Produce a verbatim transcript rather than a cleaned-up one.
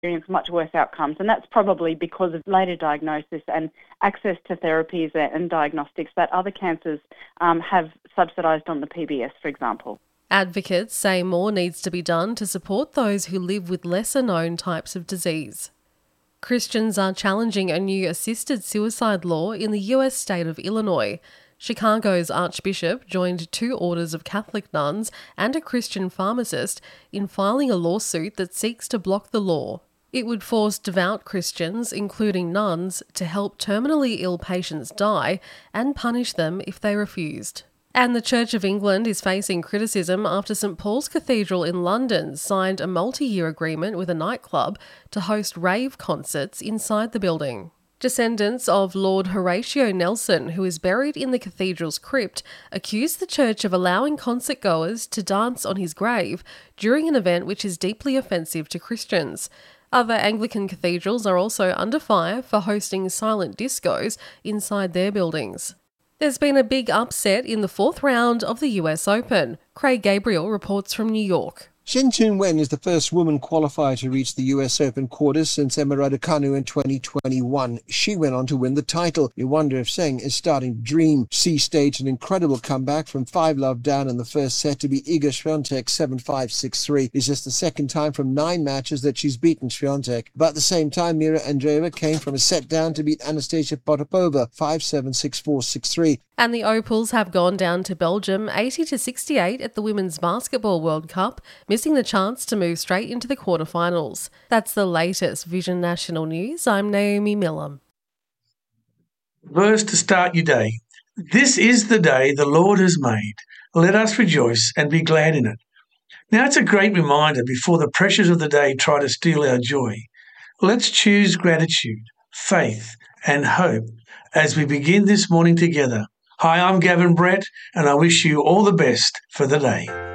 experience much worse outcomes, and that's probably because of later diagnosis and access to therapies and diagnostics that other cancers um, have subsidised on the P B S, for example. Advocates say more needs to be done to support those who live with lesser-known types of disease. Christians are challenging a new assisted suicide law in the U S state of Illinois. Chicago's Archbishop joined two orders of Catholic nuns and a Christian pharmacist in filing a lawsuit that seeks to block the law. It would force devout Christians, including nuns, to help terminally ill patients die and punish them if they refused. And the Church of England is facing criticism after St Paul's Cathedral in London signed a multi-year agreement with a nightclub to host rave concerts inside the building. Descendants of Lord Horatio Nelson, who is buried in the cathedral's crypt, accused the church of allowing concert-goers to dance on his grave during an event which is deeply offensive to Christians. Other Anglican cathedrals are also under fire for hosting silent discos inside their buildings. There's been a big upset in the fourth round of the U S Open. Craig Gabriel reports from New York. Shin Chun-Wen is the first woman qualifier to reach the U S Open quarters since Emma Raducanu in twenty twenty-one. She went on to win the title. You wonder if Seng is starting to dream. She staged an incredible comeback from five love down in the first set to beat Iga Swiatek seven five, six three. It's just the second time from nine matches that she's beaten Swiatek. But at the same time, Mira Andreeva came from a set down to beat Anastasia Potapova five seven, six four, six three. And the Opals have gone down to Belgium eighty to sixty-eight at the Women's Basketball World Cup, missing the chance to move straight into the quarterfinals. That's the latest Vision National News. I'm Naomi Millam. Verse to start your day. This is the day the Lord has made. Let us rejoice and be glad in it. Now it's a great reminder before the pressures of the day try to steal our joy. Let's choose gratitude, faith and hope as we begin this morning together. Hi, I'm Gavin Brett, and I wish you all the best for the day.